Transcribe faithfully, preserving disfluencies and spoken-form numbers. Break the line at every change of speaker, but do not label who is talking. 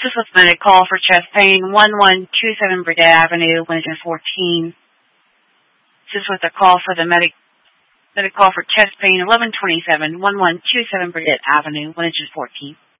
This was medic call for chest pain, one one two seven Burdett Avenue, Winton fourteen. This was a call for the medic, medic call for chest pain, eleven twenty-seven, one one two seven Burdett Avenue, Winton fourteen.